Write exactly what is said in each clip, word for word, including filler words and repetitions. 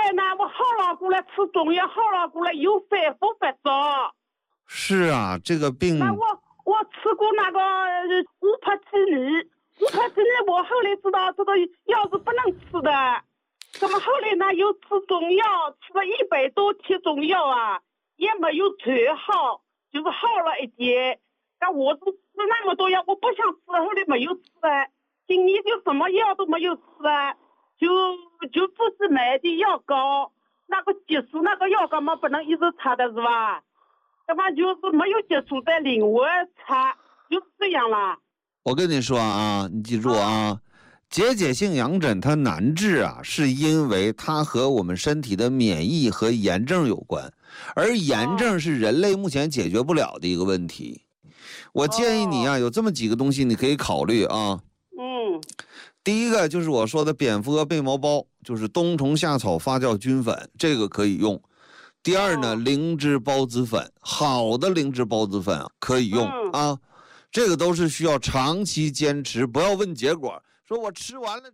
呢，我好了过来吃中药，好了过来又反复发作。 是啊，这个病。 那我我吃过那个乌帕替尼，乌帕替尼我后来知道这个药是不能吃的。那么后来呢，又吃中药，吃了一百多天中药啊，也没有全好，就是好了一点。但我是吃那么多药，我不想吃，后来没有吃了。今年就什么药都没有吃了，就就自己买的药膏，那个激素那个药膏嘛，不能一直擦的是吧？那么就是没有激素在另外擦，就是这样啦。 我跟你说啊，你记住啊，结节性痒疹它难治啊，是因为它和我们身体的免疫和炎症有关，而炎症是人类目前解决不了的一个问题。我建议你啊，有这么几个东西你可以考虑啊。 嗯， 第一个就是我说的蝙蝠蛾贝毛孢，就是冬虫夏草发酵菌粉，这个可以用。第二呢，灵芝孢子粉，好的灵芝孢子粉啊可以用、嗯、啊，这个都是需要长期坚持，不要问结果，说我吃完了。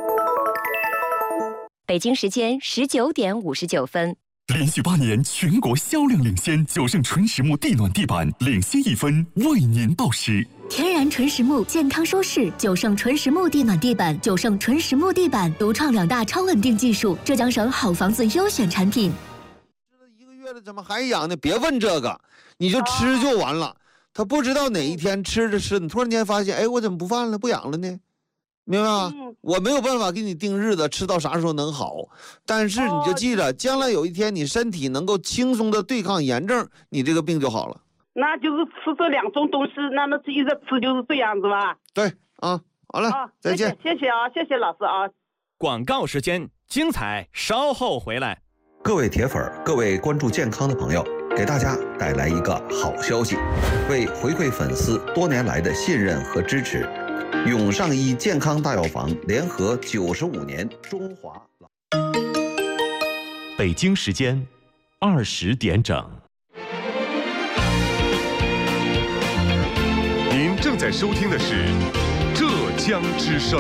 北京时间十九点五十九分。 连续八年全国销量领先，九盛纯实木地暖地板领先一分，为您报时。 天然纯实木，健康舒适，九盛纯实木地暖地板，九盛纯实木地板独创两大超稳定技术，浙江省好房子优选产品。 吃了一个月了，怎么还痒呢？别问这个，你就吃就完了。他不知道哪一天吃着吃，你突然间发现，哎，我怎么不犯了，不痒了呢？明白吗？嗯、我没有办法给你定日子，吃到啥时候能好，但是你就记着，将来有一天你身体能够轻松的对抗炎症，你这个病就好了。 那就是吃这两种东西，那么一直吃就是这样子吧？ 对啊，好了，啊、再见， 谢谢，谢谢啊，谢谢老师啊。 广告时间，精彩稍后回来。 各位铁粉，各位关注健康的朋友，给大家带来一个好消息，为回馈粉丝多年来的信任和支持。永上医健康大药房联合九十五年中华。 北京时间二十点整。 您正在收听的是浙江之声。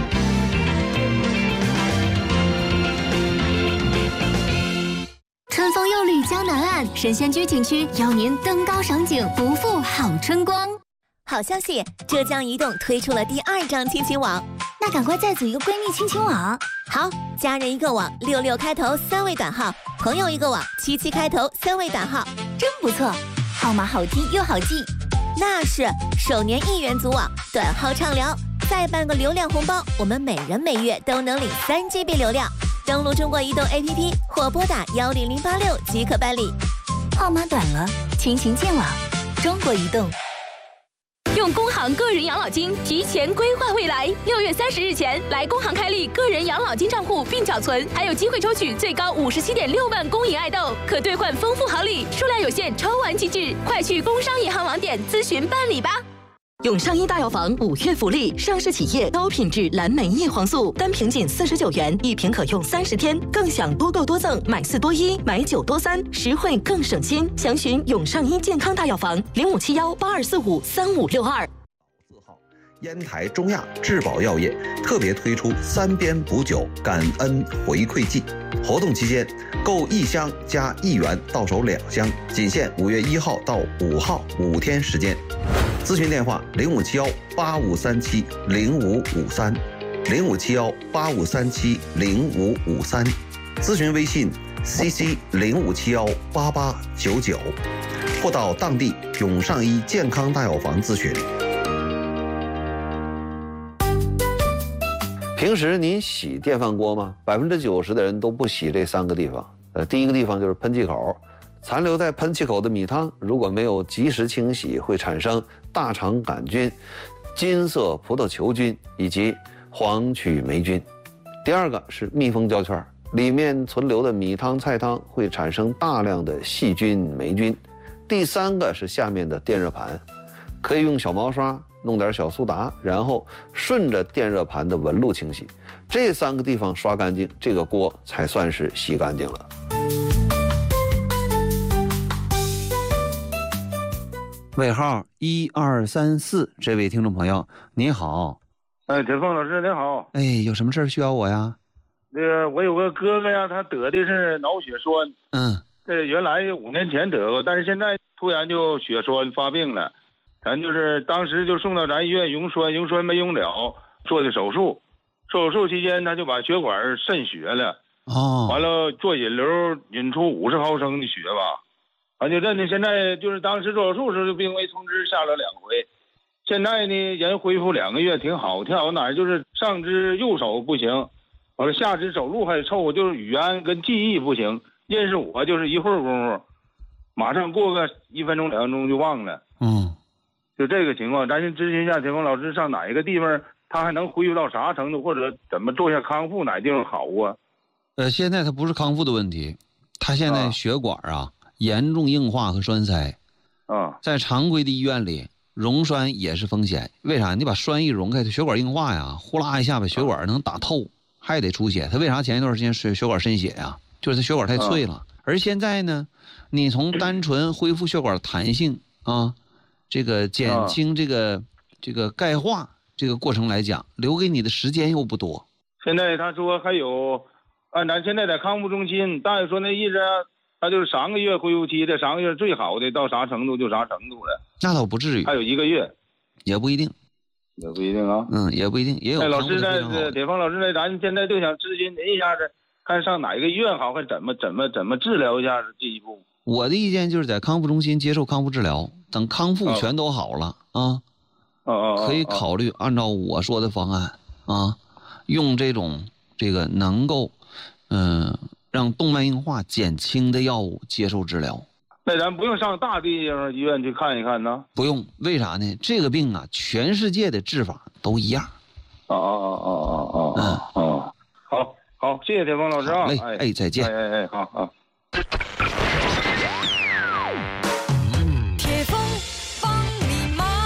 春风又绿江南岸，神仙居景区邀您登高赏景，不负好春光。 好消息，浙江移动推出了第二张亲情网， 那赶快再组一个闺蜜亲情网。 好，家人一个网，六六开头三位短号；朋友一个网，七七开头三位短号， 真不错，号码好听又好记。 那是，首年一元组网，短号畅聊，再办个流量红包，我们每人每月都能领三 G B 流量。登录中国移动 A P P 或拨打幺零零八六即可办理。 号码短了，亲情建网，中国移动。 用工行个人养老金提前规划未来，六月三十日前来工行开立个人养老金账户并缴存，还有机会抽取最高五十七点六万公银爱豆，可兑换丰富好礼，数量有限，抽完即至，快去工商银行网点咨询办理吧。 永上医大药房五月福利，上市企业高品质蓝莓叶黄素，单瓶仅四十九元，一瓶可用三十天，更享多购多赠，买四多一，买九多三，实惠更省心。详询永上医健康大药房零五七幺八二四五三五六二。 四号，烟台中亚质保药业特别推出三边补酒感恩回馈季，活动期间购一箱加一元到手两箱，仅限五月一号到五号五天时间。咨询电话零五七幺八五三七零五五三，零五七幺八五三七零五五三，咨询微信 C C 零五七幺八八九九，或到当地永上医健康大药房咨询。 平时您洗电饭锅吗？百分之九十的人都不洗这三个地方。呃，第一个地方就是喷气口。残留在喷气口的米汤，如果没有及时清洗，会产生大肠杆菌、金色葡萄球菌以及黄曲霉菌。第二个是密封胶圈，里面存留的米汤、菜汤会产生大量的细菌、霉菌。第三个是下面的电热盘，可以用小毛刷弄点小苏打，然后顺着电热盘的纹路清洗。这三个地方刷干净，这个锅才算是洗干净了。尾号一二三四，这位听众朋友，你好。 哎，铁凤老师您好。 哎，有什么事需要我呀？ 那个我有个哥哥呀，他得的是脑血栓。 嗯。 这原来五年前得过，但是现在突然就血栓发病了，咱就是当时就送到咱医院溶栓，溶栓没用了，做的手术。手术期间他就把血管渗血了。 哦。 完了做引流，引出五十毫升的血吧。完就认的，现在就是当时做手术时候病危通知下了两回。现在呢，人恢复两个月挺好，挺好哪儿就是上肢右手不行，完了下肢走路还凑合，就是语言跟记忆不行。认识我就是一会儿功夫，马上过个一分钟两分钟就忘了。 嗯， 就这个情况，咱先咨询一下田峰老师，上哪一个地方他还能恢复到啥程度，或者怎么做下康复，哪地方好啊？ 呃，现在他不是康复的问题，他现在血管啊、啊严重硬化和栓塞。 啊， 在常规的医院里，溶栓也是风险。为啥？你把栓一溶开，血管硬化呀，呼啦一下把血管能打透，还得出血。他为啥前一段时间血血管渗血呀？就是他血管太脆了。啊、而现在呢，你从单纯恢复血管弹性啊，这个减轻这个、啊、这个钙化这个过程来讲，留给你的时间又不多。 现在他说还有，按咱现在在康复中心，大夫说那意思，他就是三个月恢复期的，三个月最好的，到啥程度就啥程度了。 那倒不至于， 还有一个月， 也不一定， 也不一定啊。 嗯，也不一定，也有。 哎，老师呢？铁峰老师呢？咱现在就想咨询您一下子，看上哪一个医院好，看怎么怎么怎么治疗一下这一步。 我的意见就是在康复中心接受康复治疗，等康复全都好了、哦、啊， 哦哦， 可以考虑按照我说的方案啊，用这种这个能够嗯、呃、让动脉硬化减轻的药物接受治疗。 那咱不用上大地方医院去看一看呢？ 不用，为啥呢？这个病啊，全世界的治法都一样。 哦哦哦哦哦哦哦，好，好，谢谢铁峰老师啊！ 哎哎，再见！ 哎哎哎，好好。 铁峰帮你忙。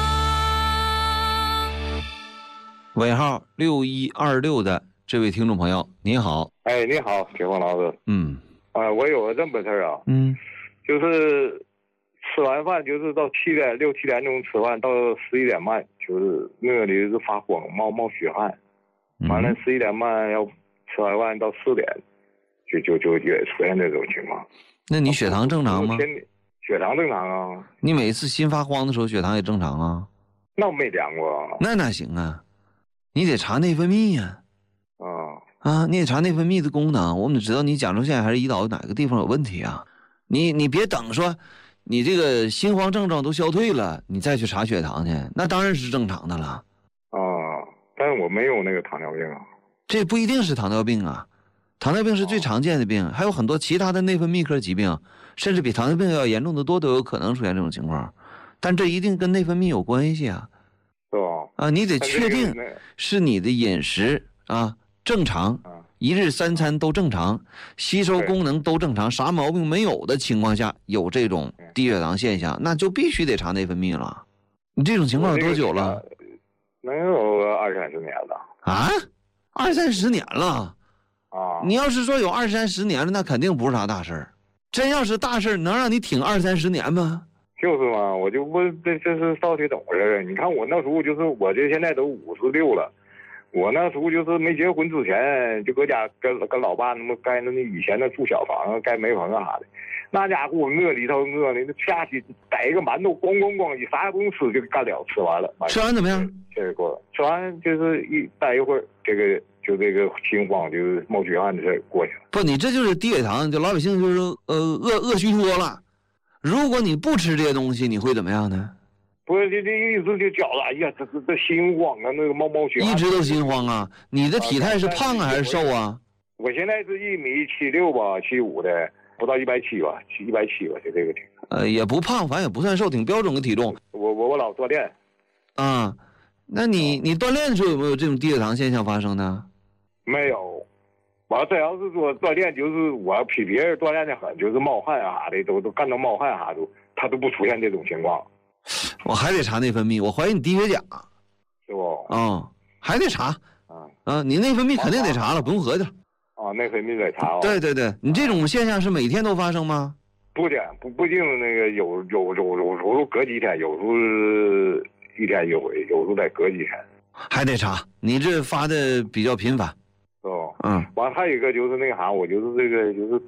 尾号六一二六的这位听众朋友，你好。 哎，你好，铁峰老师。 嗯。 啊、呃，我有个这么事儿啊。 嗯。 就是吃完饭，就是到七点六七点钟吃饭，到十一点半，就是那里是发慌，冒冒血汗。完了十一点半要吃完饭到四点，就就就也出现这种情况。 那你血糖正常吗？ 血糖正常啊。 你每次心发慌的时候，血糖也正常啊？ 那我没量过。 那哪行啊？你得查内分泌呀、 啊。 啊。啊，你得查内分泌的功能，我们得知道你甲状腺还是胰岛哪个地方有问题啊。你你别等说，你这个心慌症状都消退了，你再去查血糖去，那当然是正常的了。 啊，但是我没有那个糖尿病啊。 这不一定是糖尿病啊，糖尿病是最常见的病，还有很多其他的内分泌科疾病，甚至比糖尿病要严重的多，都有可能出现这种情况。但这一定跟内分泌有关系啊。 是吧？ 啊，你得确定是你的饮食啊正常。啊一日三餐都正常，吸收功能都正常，啥毛病没有的情况下，有这种低血糖现象，那就必须得查内分泌了。你这种情况有多久了？ 能有二三十年了。 啊？二三十年了？ 啊！ 你要是说有二三十年了，那肯定不是啥大事儿。真要是大事儿，能让你挺二三十年吗？ 就是嘛，我就问这这是到底怎么回事？你看我那时候就是我这现在都五十六了。我那时候就是没结婚之前，就搁家跟跟老爸那么盖那以前那住小房盖煤棚啥的，那家伙饿里头饿的，下去逮一个馒头，咣咣咣，你啥也不用吃就干了，吃完了。 吃完怎么样？ 这个吃完就是一待一会儿，这个就这个心慌，就是冒血汗的事过去了。 不，你这就是低血糖，就老百姓就是呃饿饿虚脱了。如果你不吃这些东西，你会怎么样呢？ 不是，这这一直就觉得，哎呀，这这这心慌啊，那个冒冒血汗。 一直都心慌啊！你的体态是胖啊还是瘦啊？ 我现在是一米七六吧，七五的，不到一百七吧，一百七吧，就这个体。 呃，也不胖，反正也不算瘦，挺标准的体重。 我我我老锻炼。 啊，那你你锻炼的时候有没有这种低血糖现象发生呢？ 没有。我这要是说锻炼，就是我比别人锻炼的很，就是冒汗啥的，都都干到冒汗啥的，他都不出现这种情况。 我还得查内分泌，我怀疑你低血钾， 是不？ 啊、哦，还得查。 啊啊，你内分泌肯定得查了，啊、不用合计了。 啊，内分泌得查、哦。 对对对，你这种现象是每天都发生吗？ 不的，不不定那个有有有有时候隔几天，有时候一天一回，有时候得隔几天。 还得查，你这发的比较频繁。 哦， 嗯， 完还有一个就是那个啥，我就是这个就是